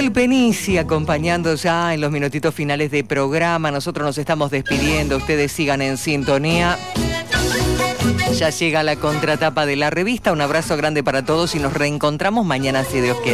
Manuel Penici acompañando ya en los minutitos finales de programa. Nosotros nos estamos despidiendo, ustedes sigan en sintonía. Ya llega la contratapa de la revista. Un abrazo grande para todos y nos reencontramos mañana si Dios quiere.